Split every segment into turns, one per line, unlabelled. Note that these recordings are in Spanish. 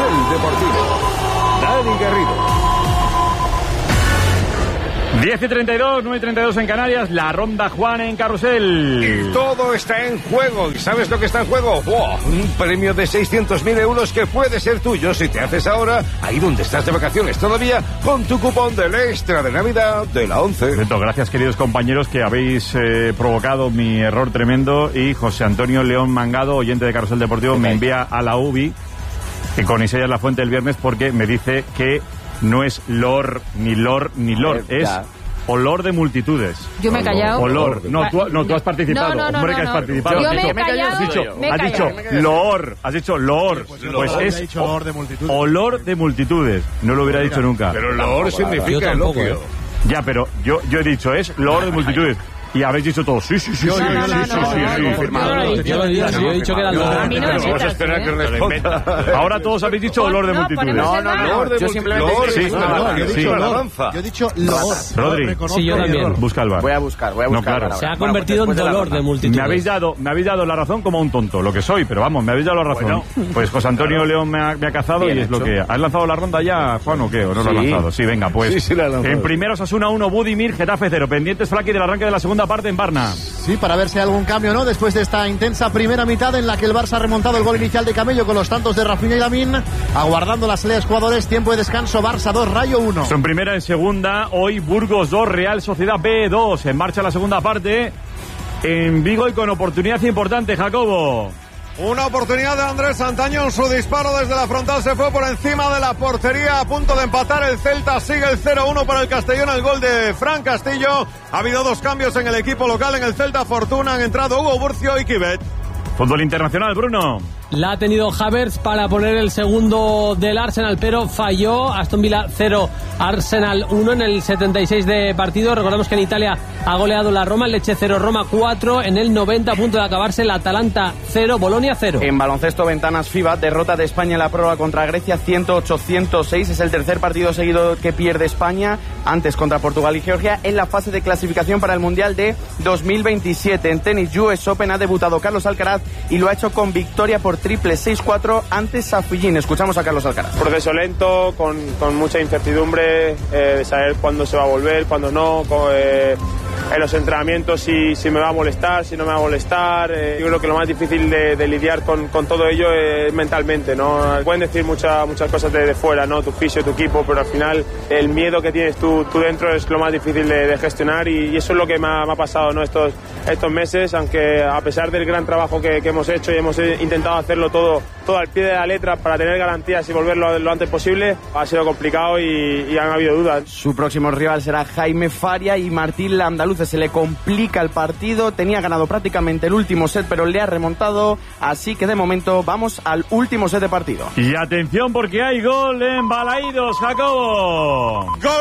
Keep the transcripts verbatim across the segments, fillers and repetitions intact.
Deportivo. Dani Garrido.
diez y treinta y dos, nueve y treinta y dos en Canarias, la ronda Juan en Carrusel.
Y todo está en juego. ¿Y sabes lo que está en juego? ¡Wow! Un premio de seiscientos mil euros que puede ser tuyo si te haces ahora, ahí donde estás de vacaciones todavía, con tu cupón del extra de Navidad de la once.
Perfecto, gracias queridos compañeros que habéis eh, provocado mi error tremendo. Y José Antonio León Mangado, oyente de Carrusel Deportivo, okay, me envía a la U B I, que con Isella La Fuente el viernes, porque me dice que no es lor, ni lor, ni lor, es ya. Olor de multitudes.
Yo me he callado.
Olor. No, tú, no, tú has participado.
No, no, no,
Hombre,
no,
que
no.
has participado.
Yo
has
me
dicho,
he callado.
Has dicho,
me he
has dicho loor. Has dicho loor. Pues, pues es
dicho olor de multitudes.
Olor de multitudes. No lo hubiera dicho nunca.
Pero loor significa elogio.
Ya, pero yo, yo he dicho, es loor de multitudes. Y habéis dicho todo, sí, sí, sí,
no,
sí,
no,
sí,
no,
sí,
no,
sí,
no,
sí,
no,
firmado.
no,
Yo lo he dicho, yo he dicho que era
no,
olor.
a mí no me
Vamos a
metas,
esperar
¿eh?
que responda.
Ahora todos habéis dicho olor de
No,
multitudes.
ponemos
No, no, no.
Olor
de
Yo simplemente
multitudes.
he
Sí,
dicho
no,
olor.
no, yo he dicho alabanza.
Yo he dicho loor.
Rodri.
Sí, yo también.
Busca el bar.
Voy a buscar, voy a buscar.
No, claro.
ahora.
Se
Bueno,
ha
convertido pues en dolor de, de multitudes.
Me habéis dado, me habéis dado la razón como un tonto, lo que soy, pero vamos, me habéis dado la razón. Bueno, pues José Antonio León me ha, me ha cazado. Bien y es hecho. Lo que... ¿Has lanzado la ronda ya, Juan, o qué? ¿O no
Sí.
lo has lanzado? Sí, venga, pues.
Sí, sí la he lanzado.
En primeros Osasuna uno, Budimir, Getafe cero. Pendientes, Flaqui, del arranque de la segunda parte en Varna.
Sí, para ver si hay algún cambio, ¿no? Después de esta intensa primera mitad en la que el Barça ha remontado el gol inicial de Camello con los tantos de Rafinha y Lamín, aguardando las salidas jugadores, tiempo de descanso, Barça dos, Rayo uno.
En primera, en segunda, hoy Burgos dos, Real Sociedad B dos. En marcha la segunda parte en Vigo y con oportunidad importante, Jacobo.
Una oportunidad de Andrés Santañón, su disparo desde la frontal se fue por encima de la portería, a punto de empatar el Celta, sigue el cero uno para el Castellón, el gol de Fran Castillo. Ha habido dos cambios en el equipo local, en el Celta Fortuna han entrado Hugo Burcio y Kibet.
Fútbol internacional, Bruno.
La ha tenido Havertz para poner el segundo del Arsenal, pero falló. Aston Villa cero, Arsenal uno en el setenta y seis de partido. Recordemos que en Italia ha goleado la Roma, el Lecce cero, Roma cuatro. En el noventa, a punto de acabarse, el Atalanta cero, Bolonia cero.
En baloncesto, ventanas FIBA, derrota de España en la prórroga contra Grecia, ciento ocho a ciento seis. Es el tercer partido seguido que pierde España, antes contra Portugal y Georgia, en la fase de clasificación para el Mundial de dos mil veintisiete. En tenis, U S Open, ha debutado Carlos Alcaraz y lo ha hecho con victoria por triple seis cuatro ante Safillín. Escuchamos a Carlos Alcaraz.
Proceso lento, con, con mucha incertidumbre, eh, de saber cuándo se va a volver, cuándo no, con, eh, en los entrenamientos si, si me va a molestar, si no me va a molestar. Eh, yo creo que lo más difícil de, de lidiar con, con todo ello es mentalmente, ¿no? Pueden decir mucha, muchas cosas de, de fuera, ¿no? Tu fisio, tu equipo, pero al final el miedo que tienes tú, tú dentro es lo más difícil de, de gestionar y, y eso es lo que me ha, me ha pasado, ¿no? Estos, estos meses, aunque a pesar del gran trabajo que, que hemos hecho y hemos intentado hacerlo todo, todo al pie de la letra para tener garantías y volverlo lo antes posible, ha sido complicado y, y han habido dudas.
Su próximo rival será Jaime Faria y Martín Landaluce. Se le complica el partido, tenía ganado prácticamente el último set, pero le ha remontado, así que de momento vamos al último set de partido.
Y atención porque hay gol en Balaídos, Jacobo.
¡Gol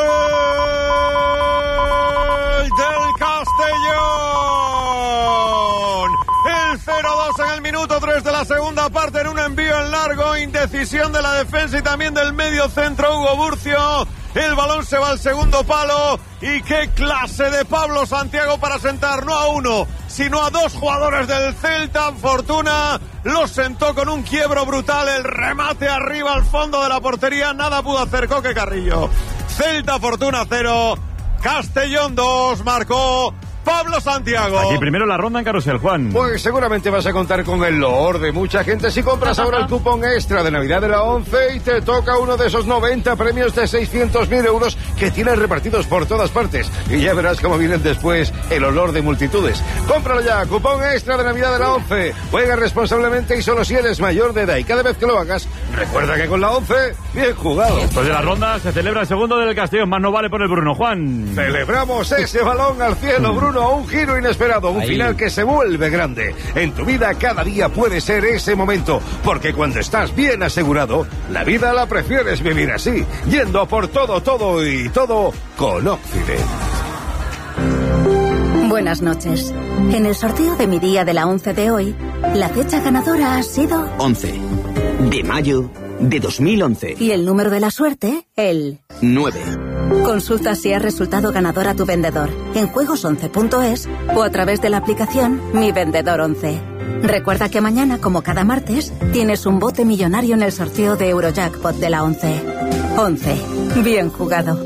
del Castellón! El cero dos en el minuto tres de la segunda parte, en un envío en largo, indecisión de la defensa y también del medio centro Hugo Burcio. El balón se va al segundo palo y qué clase de Pablo Santiago para sentar no a uno, sino a dos jugadores del Celta. Fortuna los sentó con un quiebro brutal, el remate arriba al fondo de la portería, nada pudo hacer Coque Carrillo. Celta Fortuna cero, Castellón dos, marcó Pablo Santiago.
Aquí primero la ronda en Carrusel, Juan.
Pues seguramente vas a contar con el loor de mucha gente si compras ahora el cupón extra de Navidad de la once y te toca uno de esos noventa premios de seiscientos mil euros que tienes repartidos por todas partes. Y ya verás cómo vienen después el olor de multitudes. Cómpralo ya, cupón extra de Navidad de la once. Juega responsablemente y solo si eres mayor de edad. Y cada vez que lo hagas, recuerda que con la once, bien jugado.
Después de la ronda se celebra el segundo del Castellón. Más no vale por el Bruno, Juan.
Celebramos ese balón al cielo, Bruno. Un giro inesperado, un Ahí. final que se vuelve grande. En tu vida cada día puede ser ese momento, porque cuando estás bien asegurado, la vida la prefieres vivir así, yendo por todo, todo y todo con Occident.
Buenas noches. En el sorteo de mi día de la once de hoy, la fecha ganadora ha sido
once de mayo de dos mil once.
Y el número de la suerte, el
nueve.
Consulta si has resultado ganador a tu vendedor en juegos once punto es o a través de la aplicación Mi Vendedor once. Recuerda que mañana, como cada martes, tienes un bote millonario en el sorteo de Eurojackpot de la once. once. Bien jugado.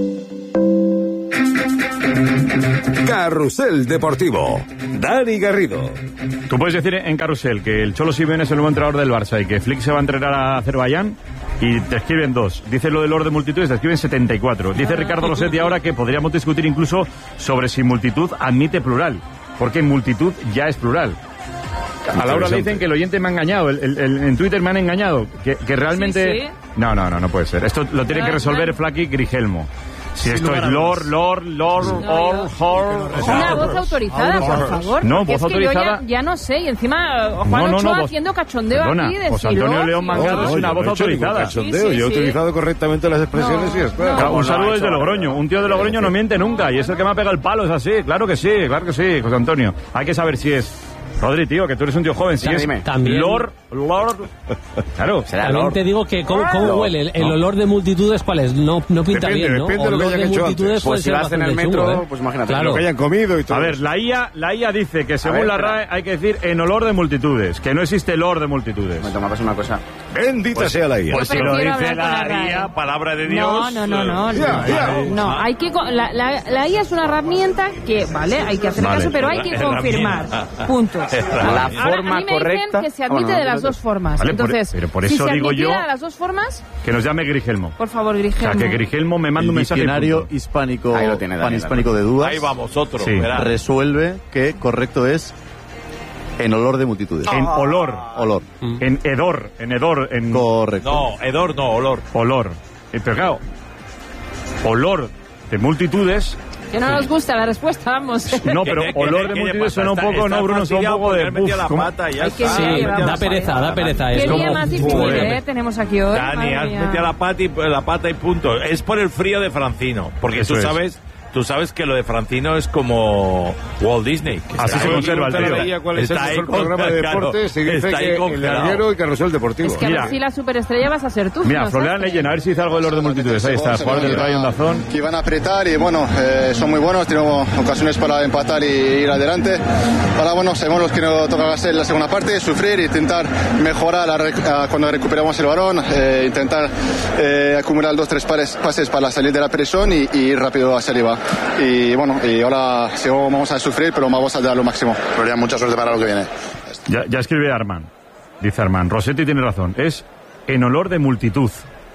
Carrusel Deportivo. Dani Garrido.
Tú puedes decir en Carrusel que el Cholo Simeone es el nuevo entrenador del Barça y que Flick se va a entrenar a Azerbaiyán y te escriben dos. Dice lo del orden de multitudes, te escriben setenta y cuatro. Dice Ricardo Rossetti ahora que podríamos discutir incluso sobre si multitud admite plural, porque multitud ya es plural. A Laura le dicen que el oyente me ha engañado, el, el, el, en Twitter me han engañado, que, que realmente... Sí, sí. No, no, no, no puede ser. Esto lo tiene que resolver Flaky Grigelmo. Si esto es Lord, Lord, Lord, Or, Hor...
Una voz autorizada, por favor.
No, voz
es
autorizada...
Que yo ya, ya no sé, y encima Juan
no,
Ochoa
no, no,
haciendo cachondeo
perdona,
aquí de
José Antonio León Mangado es una voz autorizada.
Cachondeo,
Sí, sí,
yo he
sí.
utilizado correctamente las expresiones
No,
y es claro.
no, un saludo desde Logroño. Un tío de Logroño no miente nunca y es el que me ha pegado el palo, es así. Claro que sí, claro que sí, José Antonio. Hay que saber si es... Rodri, tío, que tú eres un tío joven, si es
También.
Lord, Lord... Claro, será
También
Lord.
te digo que cómo, cómo
Lord.
huele el, el
No.
olor de multitudes, ¿cuál es? No, no pinta
Depende,
bien, ¿no?
depende de lo que
Olor
hayan
de
hecho
multitudes
antes.
puede
Pues si
ser
vas en el
bastante
metro,
chungo, ¿eh?
pues imagínate.
Claro.
Lo que hayan comido y todo.
A ver, la I A, la I A dice que según
ver,
la
espera.
R A E hay que decir en olor de multitudes, que no existe olor de multitudes.
Me tomas una cosa.
Bendita sea la I A.
Pues si
Yo
lo
prefiero
dice
hablar con
la
la
I A,
R A E.
palabra de Dios...
No, no, no, no.
Ya,
no,
ya.
no, hay que co- la, la, la I A es una herramienta que, vale, hay que hacer
Vale.
caso, pero hay que confirmar. Punto.
La
Ahora,
forma
a mí me
correcta-
dicen que se admite
Oh, no,
de las
no,
dos formas.
Vale, por-
Entonces,
pero por
si
eso
se
digo yo-
admitiera de las dos formas,
Que nos llame Grigelmo.
por favor,
O
Grigelmo.
sea, que Grigelmo me manda
El
un mensaje. y
diccionario
punto.
hispánico,
Ahí lo tiene, Daniel,
panhispánico de dudas
Ahí vamos, otro.
Sí.
verá.
resuelve que correcto es en olor de multitudes.
En olor,
Olor.
en hedor, en hedor, en
Correcto.
No, hedor no, olor.
olor. Eh, Pero claro, olor de multitudes...
Que no nos gusta la respuesta, vamos.
No, pero
¿Qué- qué-
olor
qué
de
le
multitudes
pasa?
suena un
Está-
poco,
está
¿no, Bruno? Suena un
fastidiado
poco
porque
de...
has metido
uf,
la
¿cómo?
pata y ya
Hay que-
está.
Sí,
Has metido
da
la
pereza,
pata.
da pereza. Es
Qué
como...
día más difícil,
Joder.
¿eh? Tenemos aquí hoy.
Dani,
madre
has
mía.
metido la pata, y, la pata y punto. Es por el frío de Francino. Porque
Eso
tú
es.
sabes... Tú sabes que lo de Francino es como Walt Disney. que
Así
está
se
ahí-
conserva el tío.
La I A, ¿cuál es el
Está ahí
mejor programa de
claro,
deportes? Y dice
está ahí
que el
congelado.
larguero y Carrusel Deportivo.
Es que a
Mira.
ver si la superestrella vas a ser tú.
Mira,
¿no?
Florian
¿Sabes?
Leyen, a ver si dice algo del orden de multitudes. Ahí está, jugador del Rayo Ondazón.
Que iban a apretar y bueno, eh, son muy buenos, tenemos ocasiones para empatar y ir adelante. Ahora bueno, sabemos los que nos toca hacer la segunda parte, sufrir, intentar mejorar a rec- a cuando recuperamos el balón, eh, intentar eh, acumular dos tres pares, pases para salir de la presión y, y ir rápido hacia arriba. Y bueno, y ahora sí, vamos a sufrir, pero vamos a dar lo máximo. Florian, mucha suerte para lo que viene.
Ya, ya escribe Arman. Dice Arman. Rossetti tiene razón. Es en olor de multitud.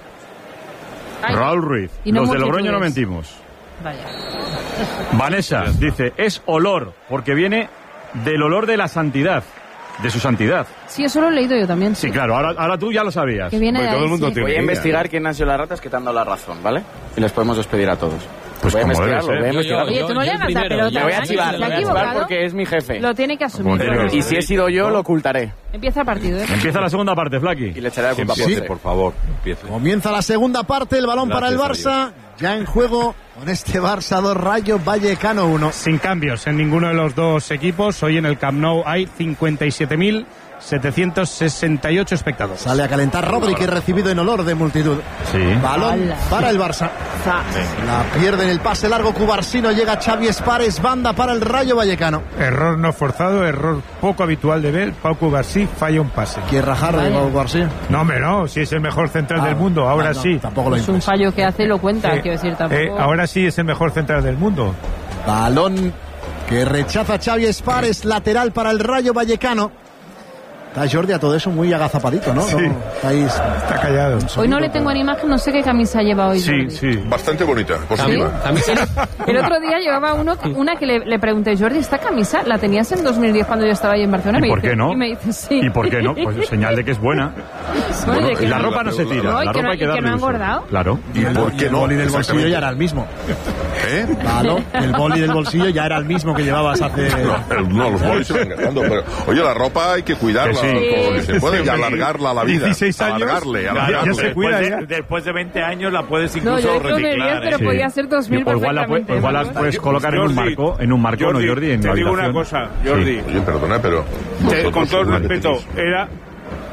Ay,
Raúl Ruiz.
y no
Los de Logroño no
multitudes.
mentimos.
Vaya.
Vanessa dice, es olor, porque viene del olor de la santidad, de su santidad.
Sí, eso lo he leído yo también.
Sí, claro, ahora, ahora tú ya lo sabías.
Que viene
Pues
de
todo
ahí,
el mundo
sí.
tiene
Voy a
que ir,
investigar
¿eh?
quién han sido las ratas que te han dado la razón, ¿vale? Y les podemos despedir a todos.
Pues
voy a
como debe
investigarlo,
ser.
voy a investigarlo.
Oye, tú no le
Yo
hagas la
primero,
pelota.
yo
Me voy a
Dani,
chivar,
si
me
se ha
voy a chivar
equivocado,
porque es mi jefe.
lo tiene que asumir.
Como te-
Y si he sido yo, lo ocultaré.
Empieza el partido, ¿eh?
Empieza la segunda parte,
Y
Flaky.
le echaré la culpa
Sí,
por
sí,
tres.
Por favor, empieza.
Comienza la segunda parte, el balón para el
Gracias a
Barça. Ya en juego con este Barça dos, Rayo Vallecano uno.
Sin cambios en ninguno de los dos equipos. Hoy en el Camp Nou hay cincuenta y siete mil setecientos sesenta y ocho espectadores.
Sale a calentar Rodri, que es recibido en olor de multitud.
Sí.
Balón
Ala.
para el Barça. La pierde en el pase largo Cubarsino. Llega Xavi Espares, banda para el Rayo Vallecano.
Error no forzado, error poco habitual de ver. Pau Cubarsí falla un pase.
Quiere rajar de Pau Cubarsí.
No, hombre, no, si es el mejor central
Ah,
del mundo, ahora
ah, no,
sí.
Tampoco lo
Es un
impulsa.
fallo que hace y lo cuenta,
Eh,
quiero decir, tampoco.
eh, ahora sí es el mejor central del mundo.
Balón que rechaza Xavi Espares, lateral para el Rayo Vallecano. Está Jordi a todo eso muy agazapadito, ¿no?
Sí.
¿No? Estáis...
Está callado.
Hoy no le tengo en imagen, no sé qué camisa lleva hoy.
Sí,
Jordi.
sí.
Bastante bonita, positiva.
El otro día llevaba uno, una que le, le pregunté, Jordi, ¿esta camisa la tenías en dos mil diez cuando yo estaba ahí en Barcelona?
¿Y
Me
por
dice-
qué no?
Y me dice, sí.
¿Y por qué no? Pues señal de que es buena.
Bueno,
Bueno,
de que
la
no-
ropa no se tira,
No, y
la
que
ropa
no-
hay que
y que
darle
no ha
uso.
engordado.
Claro.
¿Y por qué
el
no?
boli del bolsillo
Exactamente.
ya era el mismo.
¿Eh?
Claro, el boli del bolsillo ya era el mismo que llevabas hace...
No, pero no, los bolis se van gastando, pero oye, la ropa hay que cuidarla
Que sí.
todo lo que se puede y
Sí,
alargarla a la vida.
dieciséis años,
alargarle,
ya-
alargarle.
ya se cuida,
después,
ya.
de, después de veinte años la puedes
No,
incluso
yo creo que
reciclar.
bien, pero
¿eh?
Sí.
podía ser dos mil
O igual la,
perfectamente.
pu- o igual la
¿no?
puedes colocar en un
Jordi,
marco, en un marco, ¿no, Jordi? En
te
la
digo una
habitación.
cosa, Jordi.
Sí.
Oye, perdona, pero...
Te- con todo el
vosotros
respeto,
seguramente
era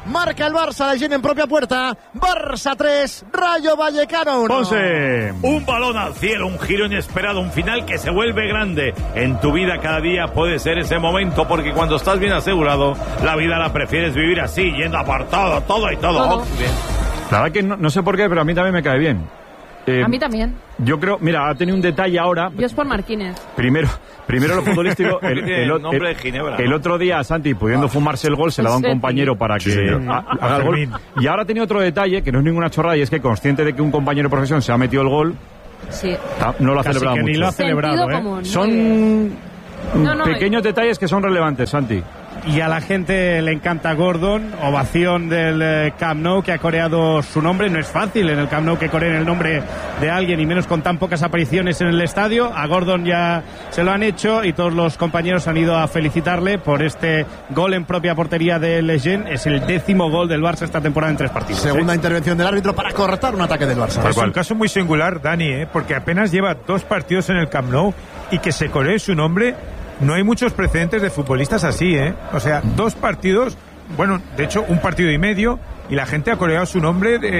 Marca el Barça, Leyen en propia puerta. Barça tres, Rayo Vallecano uno.
Ponce.
Un balón al cielo, un giro inesperado, un final que se vuelve grande. En tu vida cada día puede ser ese momento, porque cuando estás bien asegurado, la vida la prefieres vivir así, yendo apartado, todo y todo.
Todo.
Oh, bien.
La verdad que no, no sé por qué, pero a mí también me cae bien. Eh,
A mí también.
Yo creo, mira, ha tenido un detalle ahora.
Yo es por Marquínez.
Primero, primero lo futbolístico. El,
Tiene
el,
nombre
el-
de Ginebra,
el
¿no?
otro día, Santi, pudiendo fumarse el gol, se la da un
Sí.
compañero para que
Sí, señor.
ha- haga el gol. Y ahora tiene otro detalle, que no es ninguna chorrada, y es que consciente de que un compañero de profesión se ha metido el gol,
Sí.
ta- no lo ha
Casi
celebrado
que ni
mucho.
lo ha celebrado,
Sentido
¿eh?
común. Muy bien.
Son
No, no,
pequeños detalles que son relevantes, Santi.
Y a la gente le encanta Gordon, ovación del eh, Camp Nou, que ha coreado su nombre. No es fácil en el Camp Nou que coreen el nombre de alguien, y menos con tan pocas apariciones en el estadio. A Gordon ya se lo han hecho y todos los compañeros han ido a felicitarle por este gol en propia portería de Leyen. Es el décimo gol del Barça esta temporada en tres partidos.
Segunda intervención del árbitro para cortar un ataque del Barça.
Es un caso muy singular, Dani, ¿eh? Porque apenas lleva dos partidos en el Camp Nou y que se coree su nombre. No hay muchos precedentes de futbolistas así, ¿eh? O sea, dos partidos, bueno, de hecho, un partido y medio, y la gente ha coreado su nombre de